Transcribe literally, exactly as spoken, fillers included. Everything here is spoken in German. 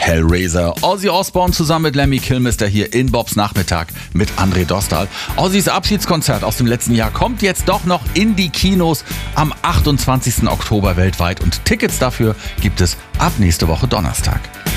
Hellraiser. Ozzy Osbourne zusammen mit Lemmy Kilmister hier in Bobs Nachmittag mit André Dostal. Ozzys Abschiedskonzert aus dem letzten Jahr kommt jetzt doch noch in die Kinos am achtundzwanzigsten Oktober weltweit und Tickets dafür gibt es ab nächste Woche Donnerstag.